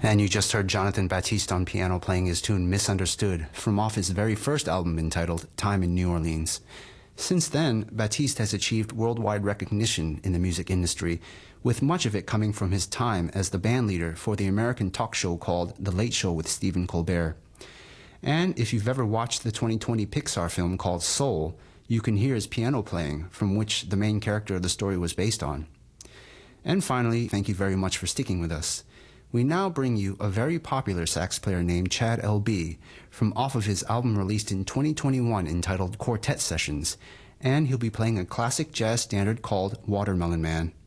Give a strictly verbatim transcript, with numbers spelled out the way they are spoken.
And you just heard Jonathan Batiste on piano playing his tune Misunderstood from off his very first album entitled Time in New Orleans. Since then, Batiste has achieved worldwide recognition in the music industry, with much of it coming from his time as the bandleader for the American talk show called The Late Show with Stephen Colbert. And if you've ever watched the twenty twenty Pixar film called Soul, you can hear his piano playing, from which the main character of the story was based on. And finally, thank you very much for sticking with us. We now bring you a very popular sax player named Chad L B from off of his album released in twenty twenty-one entitled Quartet Sessions, and he'll be playing a classic jazz standard called Watermelon Man.